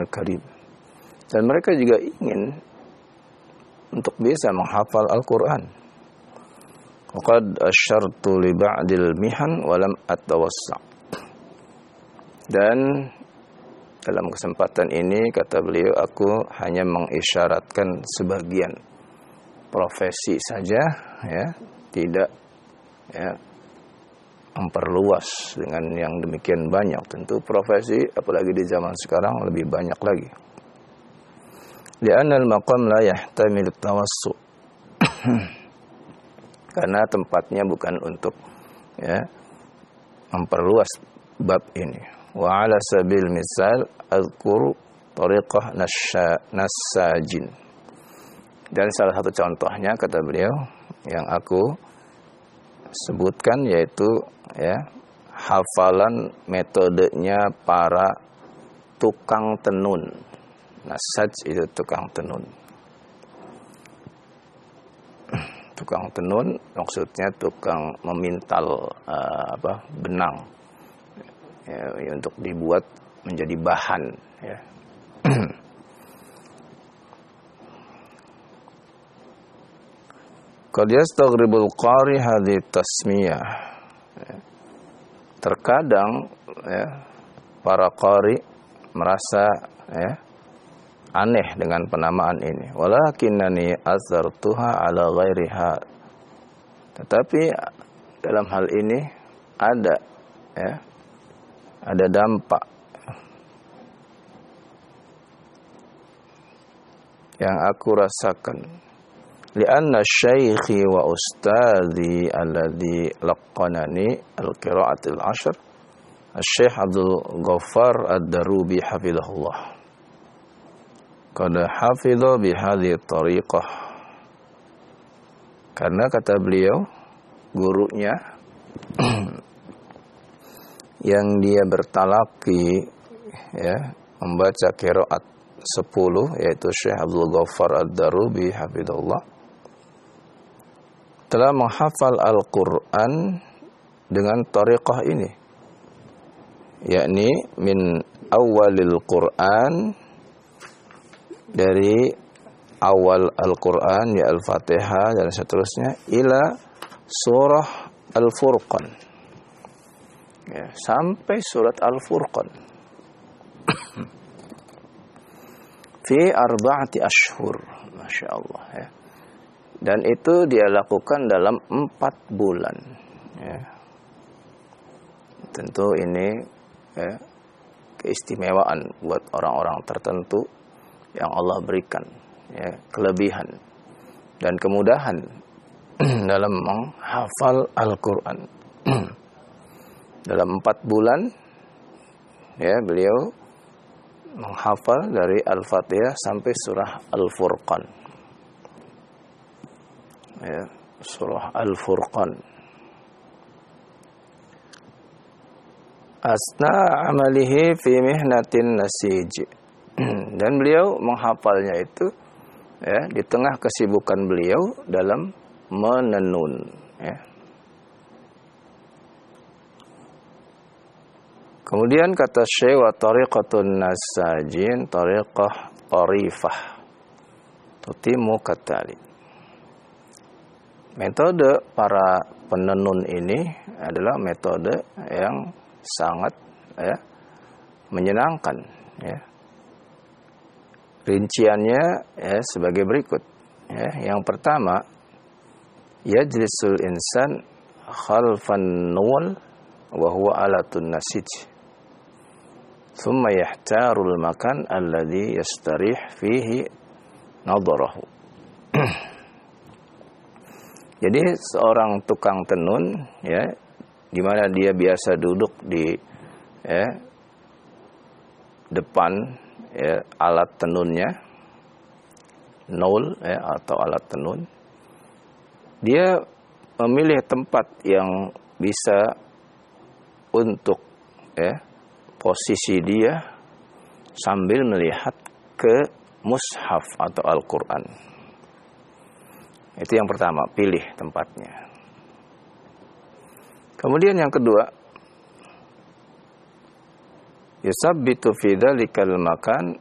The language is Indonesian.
Karim. Dan mereka juga ingin untuk bisa menghafal Al-Quran. Waqad asyartu li ba'dil mihan walam atawassa. Dan dalam kesempatan ini kata beliau, aku hanya mengisyaratkan sebagian profesi saja, ya, tidak ya memperluas dengan yang demikian banyak. Tentu profesi apalagi di zaman sekarang lebih banyak lagi. Li'anna al-maqam la yahtamil tawassu. Karena tempatnya bukan untuk ya memperluas bab ini. Wa 'ala sabil misal azkuru tariqah nassajin. Dan salah satu contohnya kata beliau yang aku sebutkan yaitu ya hafalan metodenya para tukang tenun. Nasaj itu tukang tenun. Tukang tenun maksudnya tukang memintal benang ya, untuk dibuat menjadi bahan ya. Qad yastaghribul qari hadhihi tasmiyah. Terkadang ya, para qari merasa ya aneh dengan penamaan ini. Walakinnani azartuha ala ghairiha. Tetapi dalam hal ini ada ya, ada dampak yang aku rasakan. Lianna syaikhi wa ustadhi alladhi laqqanani al-qira'atil ashr Syekh Abdul Ghaffar Ad-Darubi hafizahullah qad hafidha bihadhihi tariqah. Karena kata beliau gurunya yang dia bertalaki ya membaca qiraat 10 yaitu Syekh Abdul Ghaffar Ad-Darubi hafizahullah telah menghafal Al-Quran dengan tariqah ini, yakni min awalil Quran, dari awal Al-Quran ya Al-Fatihah dan seterusnya, ila surah Al-Furqan ya, sampai surat Al-Furqan fi arba'ati ashhur, Masya Allah ya. Dan itu dia lakukan dalam 4 bulan ya. Tentu ini ya, keistimewaan buat orang-orang tertentu yang Allah berikan ya, kelebihan dan kemudahan dalam menghafal Al-Quran. Dalam 4 bulan ya beliau menghafal dari Al-Fatihah sampai surah Al-Furqan ya, surah Al-Furqan. Asna amalihi fi mihnatin nasij. Dan beliau menghafalnya itu ya di tengah kesibukan beliau dalam menenun ya. Kemudian kata Syekh, wa tariqatun nasajin tariqah tarifah tutimu katali. Metode para penenun ini adalah metode yang sangat ya, menyenangkan ya. Rinciannya ya, sebagai berikut ya. Yang pertama, yajlisul insan khalfan nuwal wa huwa alatun nasij. Thumma yahtarul makan alladhi yastarih fihi nadarahu. Jadi seorang tukang tenun ya, di mana dia biasa duduk di ya, depan ya, alat tenunnya, naul ya, atau alat tenun. Dia memilih tempat yang bisa untuk ya, posisi dia sambil melihat ke mushaf atau Al-Quran. Itu yang pertama, pilih tempatnya. Kemudian yang kedua, yusabbitu fi dzalikal makan